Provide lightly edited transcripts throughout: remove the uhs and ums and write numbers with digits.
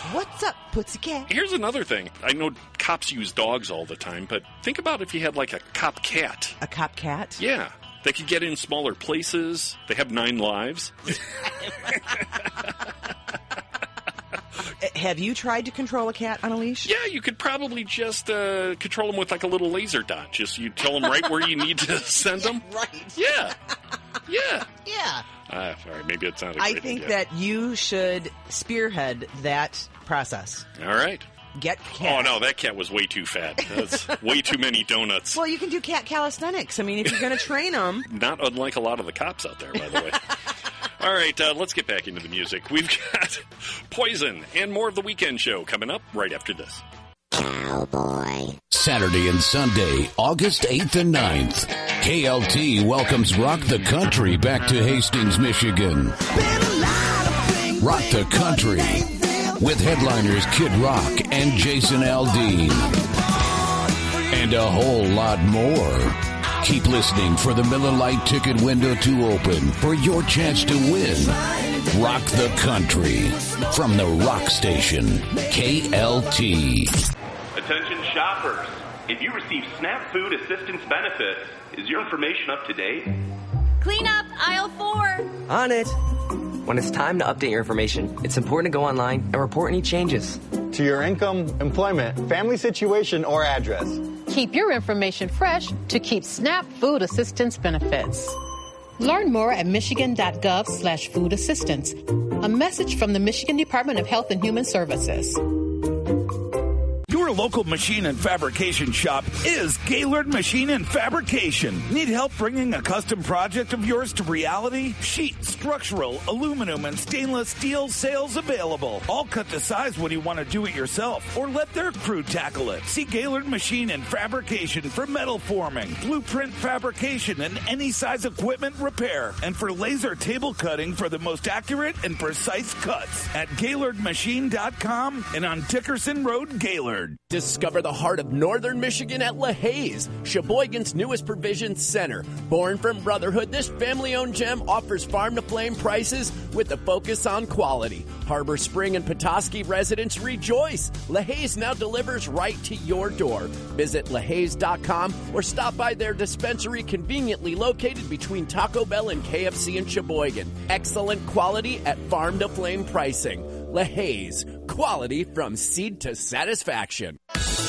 What's up, pussycat? Here's another thing. I know cops use dogs all the time, but think about if you had like a cop cat. A cop cat? Yeah. They could get in smaller places. They have 9 lives. Have you tried to control a cat on a leash? Yeah, you could probably just control them with like a little laser dot. Just you tell them right where you need to send them. Right. Yeah. Yeah. Yeah. All right, maybe it's not a great idea. I think that you should spearhead that process. All right. Get cat. Oh, no, that cat was way too fat. That's way too many donuts. Well, you can do cat calisthenics. I mean, if you're going to train them. Not unlike a lot of the cops out there, by the way. All right, let's get back into the music. We've got Poison and more of the Weekend Show coming up right after this. Cowboy. Saturday and Sunday, August 8th and 9th. KLT welcomes Rock the Country back to Hastings, Michigan. Rock the Country with headliners Kid Rock and Jason Aldean. And a whole lot more. Keep listening for the Miller Lite ticket window to open for your chance to win. Rock the Country from the Rock Station, KLT. Attention shoppers. If you receive SNAP Food Assistance benefits, is your information up to date? Clean up aisle 4. On it. When it's time to update your information, it's important to go online and report any changes. To your income, employment, family situation, or address. Keep your information fresh to keep SNAP Food Assistance benefits. Learn more at michigan.gov/food assistance. A message from the Michigan Department of Health and Human Services. Your local machine and fabrication shop is Gaylord Machine and Fabrication. Need help bringing a custom project of yours to reality? Sheet, structural, aluminum, and stainless steel sales available. All cut to size when you want to do it yourself or let their crew tackle it. See Gaylord Machine and Fabrication for metal forming, blueprint fabrication, and any size equipment repair. And for laser table cutting for the most accurate and precise cuts at GaylordMachine.com and on Dickerson Road, Gaylord. Discover the heart of northern Michigan at LaHaye's, Sheboygan's newest provision center. Born from brotherhood, this family-owned gem offers farm-to-flame prices with a focus on quality. Harbor Spring and Petoskey residents rejoice. LaHaye's now delivers right to your door. Visit LaHaye's.com or stop by their dispensary conveniently located between Taco Bell and KFC in Sheboygan. Excellent quality at farm-to-flame pricing. LaHaye's, quality from seed to satisfaction.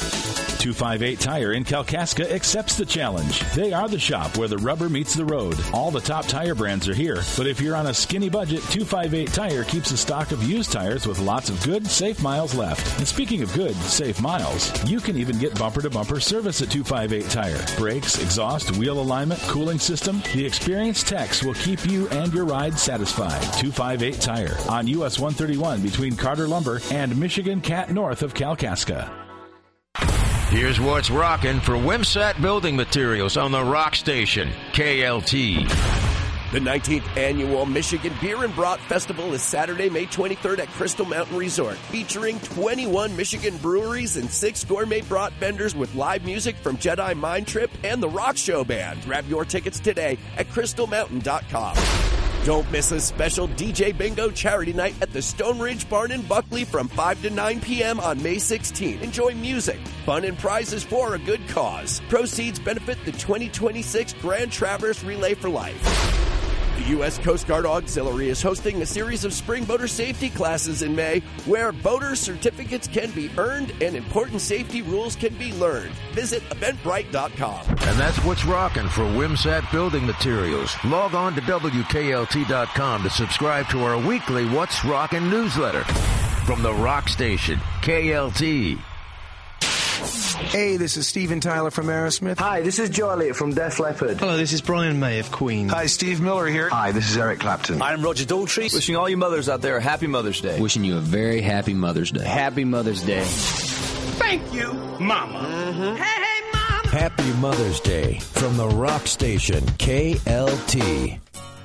258 Tire in Kalkaska accepts the challenge. They are the shop where the rubber meets the road. All the top tire brands are here, but if you're on a skinny budget, 258 Tire keeps a stock of used tires with lots of good, safe miles left. And speaking of good, safe miles, you can even get bumper-to-bumper service at 258 Tire. Brakes, exhaust, wheel alignment, cooling system, the experienced techs will keep you and your ride satisfied. 258 Tire on US 131 between Carter Lumber and Michigan Cat north of Kalkaska. Here's what's rocking for Wimsat Building Materials on the Rock Station, KLT. The 19th Annual Michigan Beer and Brat Festival is Saturday, May 23rd at Crystal Mountain Resort, featuring 21 Michigan breweries and 6 gourmet brat vendors with live music from Jedi Mind Trip and the Rock Show Band. Grab your tickets today at crystalmountain.com. Don't miss a special DJ Bingo charity night at the Stone Ridge Barn in Buckley from 5 to 9 p.m. on May 16th. Enjoy music, fun, and prizes for a good cause. Proceeds benefit the 2026 Grand Traverse Relay for Life. The U.S. Coast Guard Auxiliary is hosting a series of spring boater safety classes in May where boater certificates can be earned and important safety rules can be learned. Visit Eventbrite.com. And that's what's rocking for Wimsat Building Materials. Log on to WKLT.com to subscribe to our weekly What's Rockin' newsletter. From the Rock Station, KLT. Hey, this is Steven Tyler from Aerosmith. Hi, this is Joe Elliott from Def Leppard. Hello, this is Brian May of Queen. Hi, Steve Miller here. Hi, this is Eric Clapton. I'm Roger Daltrey. Wishing all you mothers out there a happy Mother's Day. Wishing you a very happy Mother's Day. Happy Mother's Day. Thank you, Mama. Mm-hmm. Hey, Mom. Happy Mother's Day from the Rock Station, KLT.